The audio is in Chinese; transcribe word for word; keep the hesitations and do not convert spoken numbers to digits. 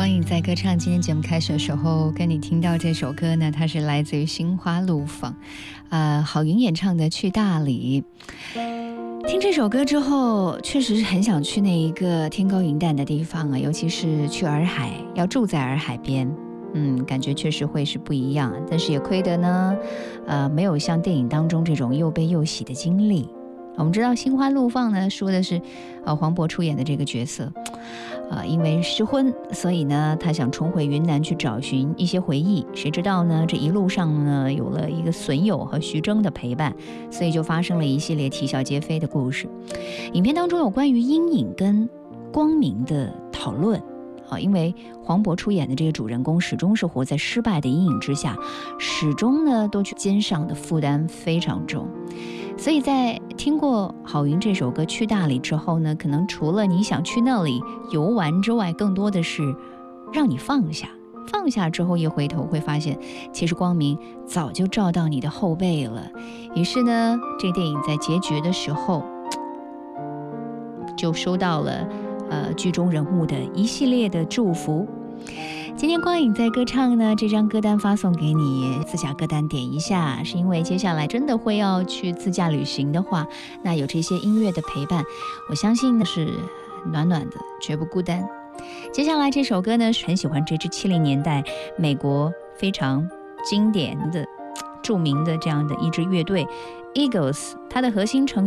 光影在歌唱，今天节目开始的时候跟你听到这首歌呢，它是来自于心花怒放，呃，郝云演唱的《去大理》。听这首歌之后，确实是很想去那一个天高云淡的地方啊，尤其是去洱海，要住在洱海边。嗯，感觉确实会是不一样，但是也亏得呢，呃，没有像电影当中这种又悲又喜的经历。我们知道《心花怒放》呢，说的是，呃，黄渤出演的这个角色，呃，因为失婚，所以呢，他想重回云南去找寻一些回忆。谁知道呢，这一路上呢，有了一个损友和徐峥的陪伴，所以就发生了一系列啼笑皆非的故事。影片当中有关于阴影跟光明的讨论。啊，因为黄渤出演的这个主人公始终是活在失败的阴影之下，始终呢都去肩上的负担非常重，所以在听过郝云这首歌《去大理》之后呢，可能除了你想去那里游玩之外，更多的是让你放下，放下之后一回头会发现，其实光明早就照到你的后背了。于是呢，这电影在结局的时候就收到了呃，剧中人物的一系列的祝福。今天光影在歌唱呢，这张歌单发送给你，自驾歌单点一下，是因为接下来真的会要去自驾旅行的话，那有这些音乐的陪伴，我相信呢是暖暖的，绝不孤单。接下来这首歌呢，很喜欢这支七零年代美国非常经典的著名的这样的一支乐队 Eagles， 它的核心成